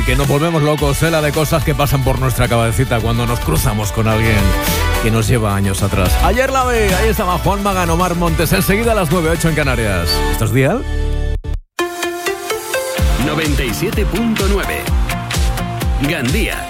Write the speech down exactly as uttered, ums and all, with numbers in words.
que nos volvemos locos, ¿eh? La de cosas que pasan por nuestra cabecita cuando nos cruzamos con alguien que nos lleva años atrás. Ayer la vi, ahí estaba Juan Magán, Omar Montes, enseguida a las nueve, ocho en Canarias. ¿Esto es Dial? noventa y siete punto nueve. Gandía.